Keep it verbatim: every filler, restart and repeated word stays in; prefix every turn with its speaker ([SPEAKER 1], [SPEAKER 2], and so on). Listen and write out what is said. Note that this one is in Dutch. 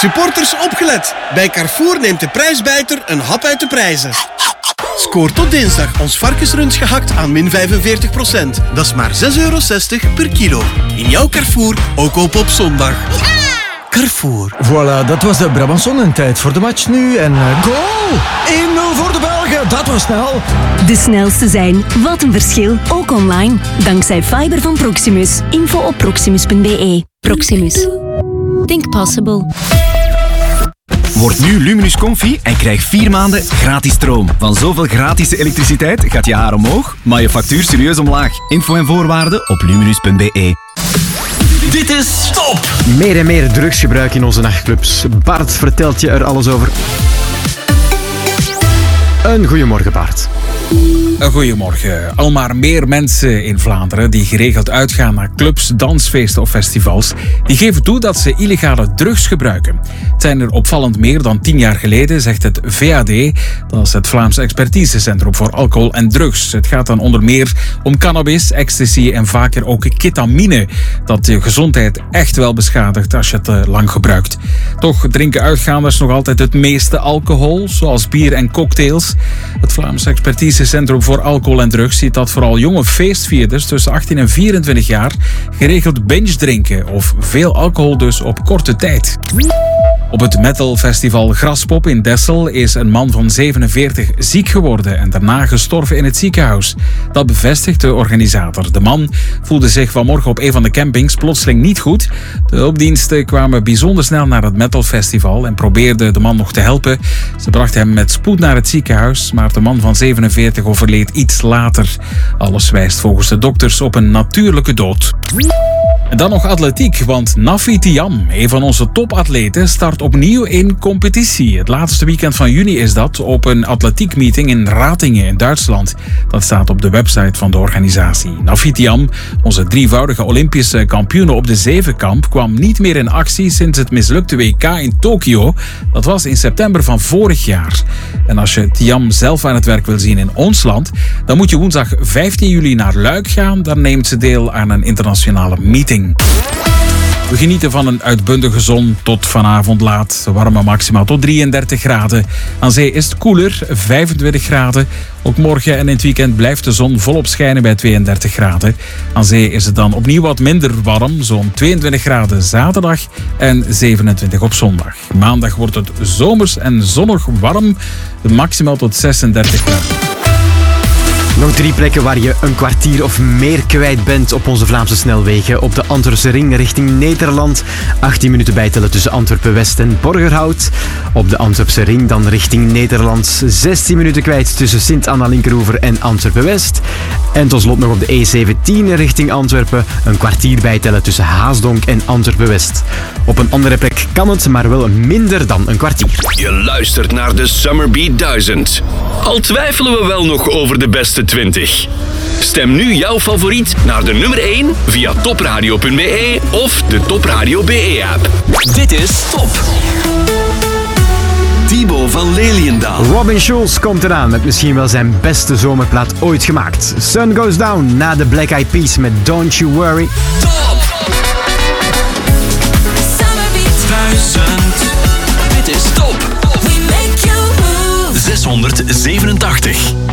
[SPEAKER 1] Supporters opgelet. Bij Carrefour neemt de prijsbijter een hap uit de prijzen. Scoor tot dinsdag ons varkensrund gehakt aan min vijfenveertig procent. Dat is maar zes euro zestig per kilo. In jouw Carrefour, ook op op zondag. Carrefour.
[SPEAKER 2] Voilà, dat was de Brabançon en tijd voor de match nu. En uh, goal! één nul voor de Belgen, dat was snel.
[SPEAKER 3] De snelste zijn, wat een verschil, ook online. Dankzij fiber van Proximus. Info op proximus punt b e. Proximus. Think possible.
[SPEAKER 4] Word nu Luminus Comfy en krijg vier maanden gratis stroom. Van zoveel gratis elektriciteit gaat je haar omhoog, maar je factuur serieus omlaag. Info en voorwaarden op luminus punt b e.
[SPEAKER 5] Dit is Top!
[SPEAKER 6] Meer en meer drugsgebruik in onze nachtclubs. Bart vertelt je er alles over. Een goeiemorgen, Bart.
[SPEAKER 7] Een goeiemorgen. Al maar meer mensen in Vlaanderen die geregeld uitgaan naar clubs, dansfeesten of festivals, die geven toe dat ze illegale drugs gebruiken. Het zijn er opvallend meer dan tien jaar geleden, zegt het V A D. Dat is het Vlaams Expertisecentrum voor Alcohol en Drugs. Het gaat dan onder meer om cannabis, ecstasy en vaker ook ketamine, dat je gezondheid echt wel beschadigt als je het uh, lang gebruikt. Toch drinken uitgaanders nog altijd het meeste alcohol, zoals bier en cocktails. Het Vlaams Expertisecentrum voor Alcohol en Drugs ziet dat vooral jonge feestvierders tussen achttien en vierentwintig jaar geregeld binge drinken of veel alcohol dus op korte tijd. Op het metalfestival Graspop in Dessel is een man van zevenenveertig ziek geworden en daarna gestorven in het ziekenhuis. Dat bevestigt de organisator. De man voelde zich vanmorgen op een van de campings plotseling niet goed. De hulpdiensten kwamen bijzonder snel naar het metalfestival en probeerden de man nog te helpen. Ze brachten hem met spoed naar het ziekenhuis, maar de man van zevenenveertig overleed iets later. Alles wijst volgens de dokters op een natuurlijke dood. En dan nog atletiek, want Nafi Thiam, een van onze topatleten, start opnieuw in competitie. Het laatste weekend van juni is dat op een atletiekmeeting in Ratingen in Duitsland. Dat staat op de website van de organisatie. Nafi Thiam, onze drievoudige Olympische kampioene op de zevenkamp, kwam niet meer in actie sinds het mislukte W K in Tokio. Dat was in september van vorig jaar. En als je Thiam zelf aan het werk wil zien in ons land, dan moet je woensdag vijftien juli naar Luik gaan. Daar neemt ze deel aan een internationale meeting. We genieten van een uitbundige zon tot vanavond laat. Warme maxima tot drieëndertig graden. Aan zee is het koeler, vijfentwintig graden. Ook morgen en in het weekend blijft de zon volop schijnen bij tweeëndertig graden. Aan zee is het dan opnieuw wat minder warm. Zo'n tweeëntwintig graden zaterdag en zevenentwintig op zondag. Maandag wordt het zomers en zonnig warm. Maximaal tot zesendertig graden.
[SPEAKER 6] Nog drie plekken waar je een kwartier of meer kwijt bent op onze Vlaamse snelwegen. Op de Antwerpse ring richting Nederland. achttien minuten bijtellen tussen Antwerpen-West en Borgerhout. Op de Antwerpse ring dan richting Nederland. zestien minuten kwijt tussen Sint-Anna-Linkeroever en Antwerpen-West. En tot slot nog op de E zeventien richting Antwerpen. Een kwartier bijtellen tussen Haasdonk en Antwerpen-West. Op een andere plek kan het, maar wel minder dan een kwartier.
[SPEAKER 5] Je luistert naar de Summerbeat duizend. Al twijfelen we wel nog over de beste twintig. Stem nu jouw favoriet naar de nummer één via topradio punt b e of de Topradio B E-app. Dit is Top. Thibaut van Leliendaal.
[SPEAKER 6] Robin Schulz komt eraan met misschien wel zijn beste zomerplaat ooit gemaakt. Sun Goes Down na de Black Eyed Peas met Don't You Worry.
[SPEAKER 5] Top. Summerbeat duizend. Dit is Top. We make you move. zeshonderdzevenentachtig.